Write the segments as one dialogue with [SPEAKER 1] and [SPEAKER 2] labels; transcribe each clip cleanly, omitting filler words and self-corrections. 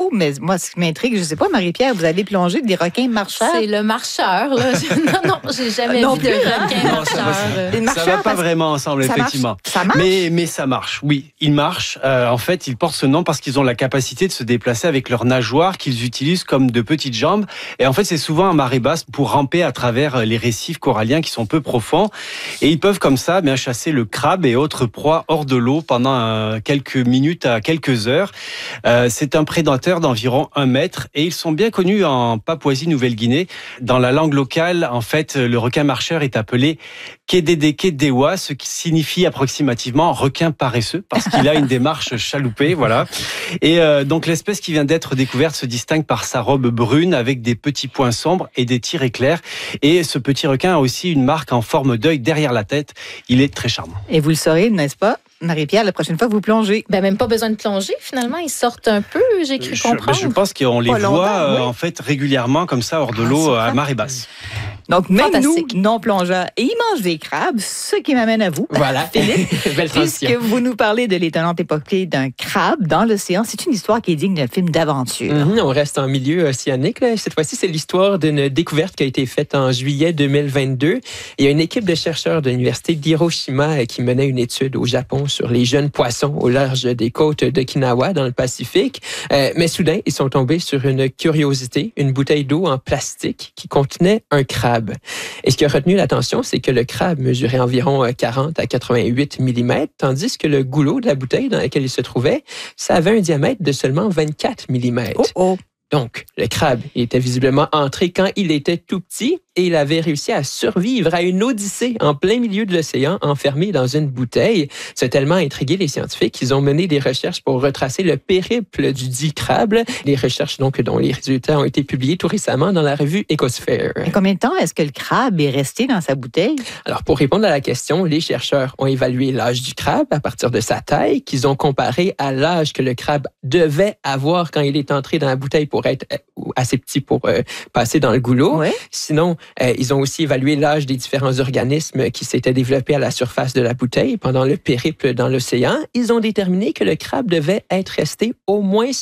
[SPEAKER 1] mais moi, ce qui m'intrigue, je ne sais pas, Marie-Pierre, vous avez plongé des requins marcheurs?
[SPEAKER 2] C'est le marcheur, là. Non, j'ai jamais vu de requin marcheur.
[SPEAKER 3] Ça va pas vraiment ensemble, effectivement.
[SPEAKER 1] Ça marche?
[SPEAKER 3] Mais ça marche, oui. Ils marchent. En fait, ils portent ce nom parce qu'ils ont la capacité de se déplacer avec leurs nageoires qu'ils utilisent comme de petites jambes. Et en fait, c'est souvent à marée basse pour ramper à travers les récifs coralliens qui sont peu profonds. Et ils peuvent comme ça bien chasser le crabe et autres proies hors de l'eau pendant quelques minutes à quelques heures. C'est un prédateur d'environ 1 mètre et ils sont bien connus en Papouasie-Nouvelle-Guinée. Dans la langue locale, en fait, le requin marcheur est appelé Kededeke Dewa, ce qui signifie approximativement requin paresseux parce qu'il a une démarche chaloupée, voilà. Et donc l'espèce qui vient d'être découverte se distingue par sa robe brune avec des petits points sombres et des tirets clairs. Et ce petit requin a aussi une marque en forme d'œil derrière la tête. Il est très charmant.
[SPEAKER 1] Et vous le saurez, n'est-ce pas, Marie-Pierre, la prochaine fois que vous plongez?
[SPEAKER 2] Même pas besoin de plonger, finalement. Ils sortent un peu, j'ai cru comprendre.
[SPEAKER 3] Je pense qu'on les voit en fait régulièrement comme ça hors de l'eau à marée basse.
[SPEAKER 1] Donc, même nous, non-plongeurs, et ils mangent des crabes, ce qui m'amène à vous,
[SPEAKER 4] voilà.
[SPEAKER 1] Philippe,
[SPEAKER 4] Belle
[SPEAKER 1] puisque vous nous parlez de l'étonnante épopée d'un crabe dans l'océan. C'est une histoire qui est digne d'un film d'aventure.
[SPEAKER 4] On reste en milieu océanique. Là. Cette fois-ci, c'est l'histoire d'une découverte qui a été faite en juillet 2022. Il y a une équipe de chercheurs de l'université d'Hiroshima qui menait une étude au Japon sur les jeunes poissons au large des côtes d'Okinawa, dans le Pacifique. Mais soudain, ils sont tombés sur une curiosité, une bouteille d'eau en plastique qui contenait un crabe. Et ce qui a retenu l'attention, c'est que le crabe mesurait environ 40 à 88 mm, tandis que le goulot de la bouteille dans laquelle il se trouvait, ça avait un diamètre de seulement 24 mm. Donc, le crabe était visiblement entré quand il était tout petit et il avait réussi à survivre à une odyssée en plein milieu de l'océan, enfermé dans une bouteille. Ça a tellement intrigué les scientifiques qu'ils ont mené des recherches pour retracer le périple du dit crabe. Les recherches donc dont les résultats ont été publiés tout récemment dans la revue Ecosphere.
[SPEAKER 1] Et combien de temps est-ce que le crabe est resté dans sa bouteille?
[SPEAKER 4] Alors, pour répondre à la question, les chercheurs ont évalué l'âge du crabe à partir de sa taille, qu'ils ont comparé à l'âge que le crabe devait avoir quand il est entré dans la bouteille pour être assez petit pour passer dans le goulot.
[SPEAKER 1] Ouais.
[SPEAKER 4] Sinon, ils ont aussi évalué l'âge des différents organismes qui s'étaient développés à la surface de la bouteille pendant le périple dans l'océan. Ils ont déterminé que le crabe devait être resté au moins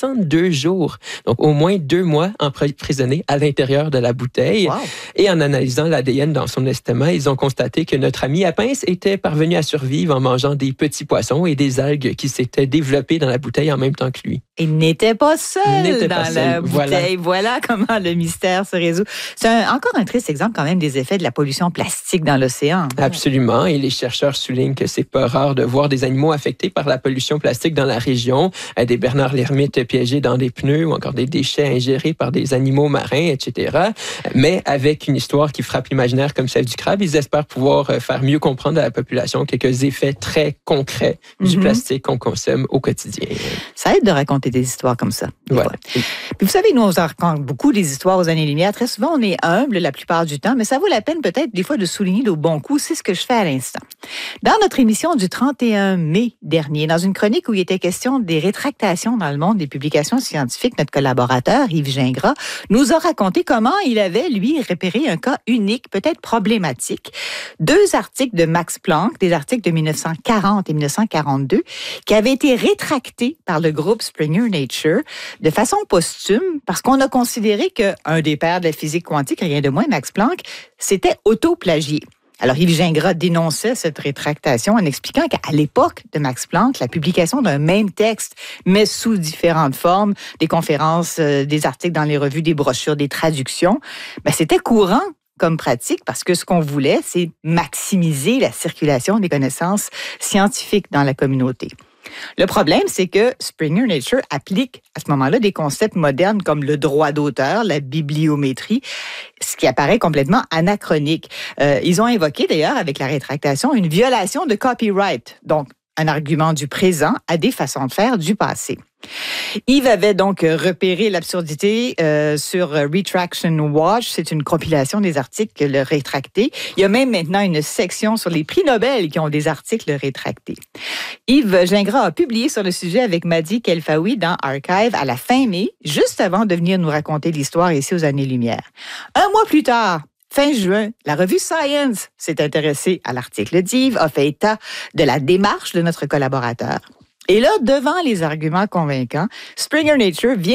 [SPEAKER 4] 62 jours, donc au moins 2 mois emprisonné à l'intérieur de la bouteille.
[SPEAKER 1] Wow.
[SPEAKER 4] Et en analysant l'ADN dans son estomac, ils ont constaté que notre ami à pince était parvenu à survivre en mangeant des petits poissons et des algues qui s'étaient développées dans la bouteille en même temps que lui.
[SPEAKER 1] Il n'était pas seul dans la bouteille. Voilà comment le mystère se résout. C'est encore un triste exemple quand même des effets de la pollution plastique dans l'océan.
[SPEAKER 4] Absolument. Et les chercheurs soulignent que c'est pas rare de voir des animaux affectés par la pollution plastique dans la région. Des bernards l'ermite piégés dans des pneus ou encore des déchets ingérés par des animaux marins, etc. Mais avec une histoire qui frappe l'imaginaire comme celle du crabe, ils espèrent pouvoir faire mieux comprendre à la population quelques effets très concrets du plastique qu'on consomme au quotidien.
[SPEAKER 1] Ça aide de raconter des histoires comme ça.
[SPEAKER 4] Voilà.
[SPEAKER 1] Puis vous savez, nous, on raconte beaucoup des histoires aux années-lumière. Très souvent, on est humble la plupart du temps, mais ça vaut la peine peut-être des fois de souligner le bon coup. C'est ce que je fais à l'instant. Dans notre émission du 31 mai dernier, dans une chronique où il était question des rétractations dans le monde des publications scientifiques, notre collaborateur, Yves Gingras, nous a raconté comment il avait, lui, repéré un cas unique, peut-être problématique. 2 articles de Max Planck, des articles de 1940 et 1942, qui avaient été rétractés par le groupe Springer Nature de façon posthume parce qu'on a considéré qu'un des pères de la physique quantique, rien de moins, Max Planck, s'était autoplagié. Alors, Yves Gingras dénonçait cette rétractation en expliquant qu'à l'époque de Max Planck, la publication d'un même texte, mais sous différentes formes, des conférences, des articles dans les revues, des brochures, des traductions, c'était courant comme pratique parce que ce qu'on voulait, c'est maximiser la circulation des connaissances scientifiques dans la communauté. Le problème, c'est que Springer Nature applique à ce moment-là des concepts modernes comme le droit d'auteur, la bibliométrie, ce qui apparaît complètement anachronique. Ils ont invoqué d'ailleurs avec la rétractation une violation de copyright, donc un argument du présent à des façons de faire du passé. Yves avait donc repéré l'absurdité sur Retraction Watch. C'est une compilation des articles rétractés. Il y a même maintenant une section sur les prix Nobel qui ont des articles rétractés. Yves Gingras a publié sur le sujet avec Madi Kelfaoui dans Archive à la fin mai, juste avant de venir nous raconter l'histoire ici aux Années-Lumière. 1 mois plus tard, fin juin, la revue Science s'est intéressée à l'article d'Yves, a fait état de la démarche de notre collaborateur. Et là, devant les arguments convaincants, Springer Nature vient